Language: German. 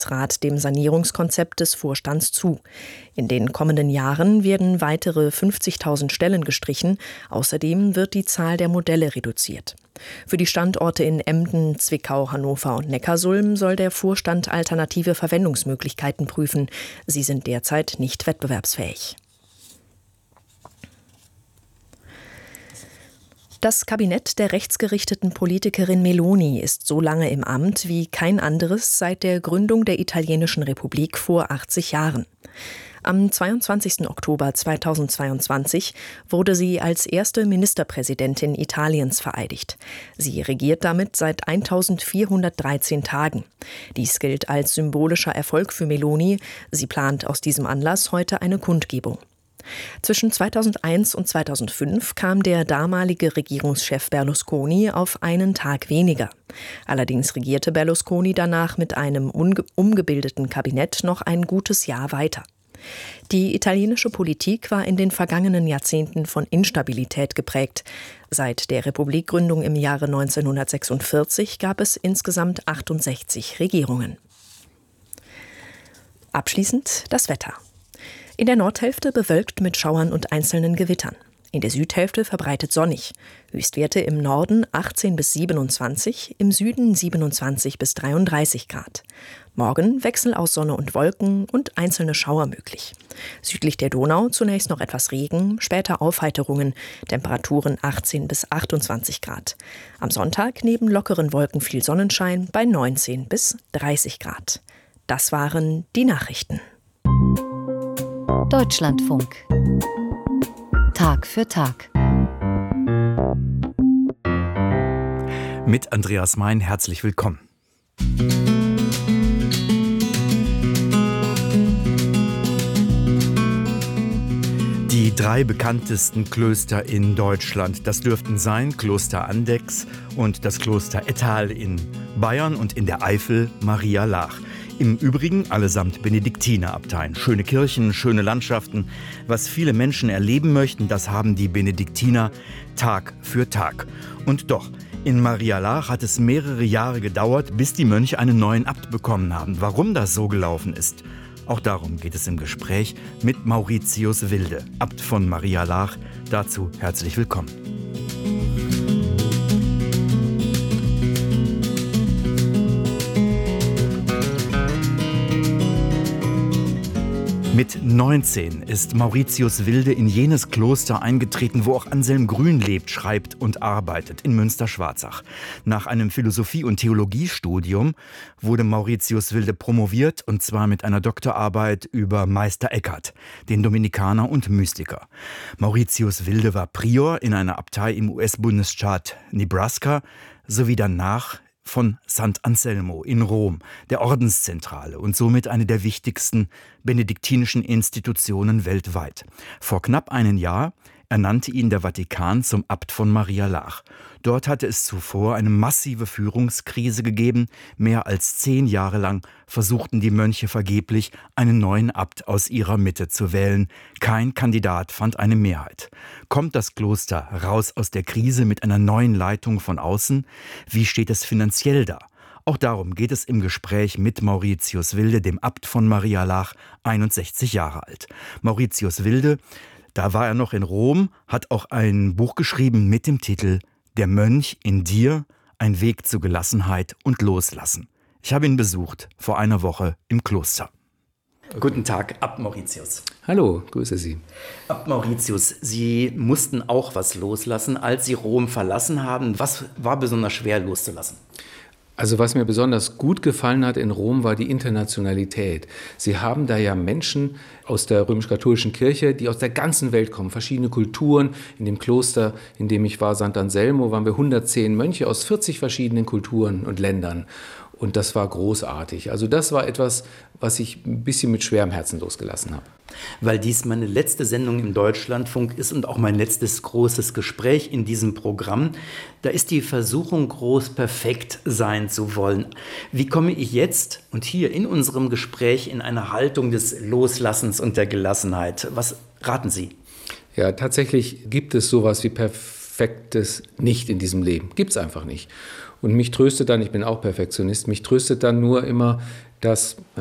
trat dem Sanierungskonzept des Vorstands zu. In den kommenden Jahren werden weitere 50.000 Stellen gestrichen. Außerdem wird die Zahl der Modelle reduziert. Für die Standorte in Emden, Zwickau, Hannover und Neckarsulm soll der Vorstand alternative Verwendungsmöglichkeiten prüfen. Sie sind derzeit nicht wettbewerbsfähig. Das Kabinett der rechtsgerichteten Politikerin Meloni ist so lange im Amt wie kein anderes seit der Gründung der italienischen Republik vor 80 Jahren. Am 22. Oktober 2022 wurde sie als erste Ministerpräsidentin Italiens vereidigt. Sie regiert damit seit 1413 Tagen. Dies gilt als symbolischer Erfolg für Meloni. Sie plant aus diesem Anlass heute eine Kundgebung. Zwischen 2001 und 2005 kam der damalige Regierungschef Berlusconi auf einen Tag weniger. Allerdings regierte Berlusconi danach mit einem umgebildeten Kabinett noch ein gutes Jahr weiter. Die italienische Politik war in den vergangenen Jahrzehnten von Instabilität geprägt. Seit der Republikgründung im Jahre 1946 gab es insgesamt 68 Regierungen. Abschließend das Wetter. In der Nordhälfte bewölkt mit Schauern und einzelnen Gewittern. In der Südhälfte verbreitet sonnig. Höchstwerte im Norden 18 bis 27, im Süden 27 bis 33 Grad. Morgen Wechsel aus Sonne und Wolken und einzelne Schauer möglich. Südlich der Donau zunächst noch etwas Regen, später Aufheiterungen, Temperaturen 18 bis 28 Grad. Am Sonntag neben lockeren Wolken viel Sonnenschein bei 19 bis 30 Grad. Das waren die Nachrichten. Deutschlandfunk. Tag für Tag. Mit Andreas Mein, herzlich willkommen. Die 3 bekanntesten Klöster in Deutschland, das dürften sein Kloster Andechs und das Kloster Ettal in Bayern und in der Eifel Maria Laach. Im Übrigen allesamt Benediktinerabteien. Schöne Kirchen, schöne Landschaften. Was viele Menschen erleben möchten, das haben die Benediktiner Tag für Tag. Und doch, in Maria Laach hat es mehrere Jahre gedauert, bis die Mönche einen neuen Abt bekommen haben. Warum das so gelaufen ist, auch darum geht es im Gespräch mit Mauritius Wilde, Abt von Maria Laach. Dazu herzlich willkommen. Mit 19 ist Mauritius Wilde in jenes Kloster eingetreten, wo auch Anselm Grün lebt, schreibt und arbeitet, in Münster-Schwarzach. Nach einem Philosophie- und Theologiestudium wurde Mauritius Wilde promoviert, und zwar mit einer Doktorarbeit über Meister Eckhart, den Dominikaner und Mystiker. Mauritius Wilde war Prior in einer Abtei im US-Bundesstaat Nebraska, sowie danach von St. Anselmo in Rom, der Ordenszentrale und somit eine der wichtigsten benediktinischen Institutionen weltweit. Vor knapp einem Jahr ernannte ihn der Vatikan zum Abt von Maria Laach. Dort hatte es zuvor eine massive Führungskrise gegeben. Mehr als 10 Jahre lang versuchten die Mönche vergeblich, einen neuen Abt aus ihrer Mitte zu wählen. Kein Kandidat fand eine Mehrheit. Kommt das Kloster raus aus der Krise mit einer neuen Leitung von außen? Wie steht es finanziell da? Auch darum geht es im Gespräch mit Mauritius Wilde, dem Abt von Maria Laach, 61 Jahre alt. Mauritius Wilde, da war er noch in Rom, hat auch ein Buch geschrieben mit dem Titel »Der Mönch in dir, ein Weg zu Gelassenheit und Loslassen«. Ich habe ihn besucht vor einer Woche im Kloster. Guten Tag, Abt Mauritius. Hallo, grüße Sie. Abt Mauritius, Sie mussten auch was loslassen, als Sie Rom verlassen haben. Was war besonders schwer loszulassen? Also was mir besonders gut gefallen hat in Rom, war die Internationalität. Sie haben da ja Menschen aus der römisch-katholischen Kirche, die aus der ganzen Welt kommen, verschiedene Kulturen. In dem Kloster, in dem ich war, St. Anselmo, waren wir 110 Mönche aus 40 verschiedenen Kulturen und Ländern. Und das war großartig. Also das war etwas, was ich ein bisschen mit schwerem Herzen losgelassen habe. Weil dies meine letzte Sendung im Deutschlandfunk ist und auch mein letztes großes Gespräch in diesem Programm, da ist die Versuchung groß, perfekt sein zu wollen. Wie komme ich jetzt und hier in unserem Gespräch in eine Haltung des Loslassens und der Gelassenheit? Was raten Sie? Ja, tatsächlich gibt es sowas wie Perfektes nicht in diesem Leben. Gibt es einfach nicht. Und mich tröstet dann, ich bin auch Perfektionist, mich tröstet dann nur immer dass